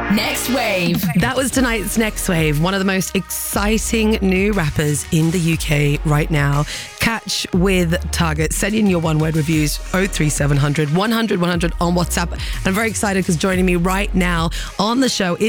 Next Wave. That was tonight's Next Wave, one of the most exciting new rappers in the UK right now. Catch with Target. Send in your one-word reviews, 03700 100 100 on WhatsApp. I'm very excited because joining me right now on the show